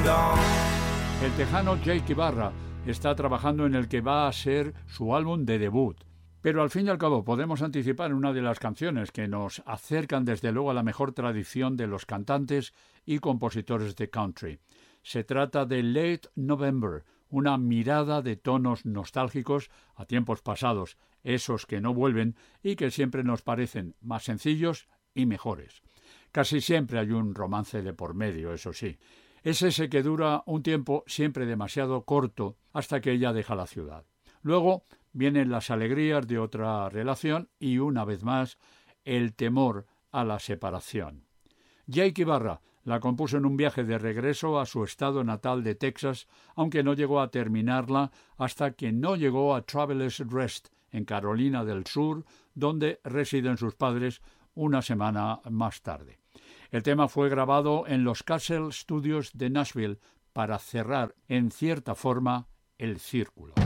El tejano Jake Ibarra está trabajando en el que va a ser su álbum de debut. Pero al fin y al cabo podemos anticipar una de las canciones que nos acercan desde luego a la mejor tradición de los cantantes y compositores de country. Se trata de Late November, una mirada de tonos nostálgicos a tiempos pasados, esos que no vuelven y que siempre nos parecen más sencillos y mejores. Casi siempre hay un romance de por medio, eso sí. Es ese que dura un tiempo siempre demasiado corto hasta que ella deja la ciudad. Luego vienen las alegrías de otra relación y, una vez más, el temor a la separación. Jake Ibarra la compuso en un viaje de regreso a su estado natal de Texas, aunque no llegó a terminarla hasta que no llegó a Travelers Rest, en Carolina del Sur, donde residen sus padres una semana más tarde. El tema fue grabado en los Castle Studios de Nashville para cerrar, en cierta forma, el círculo.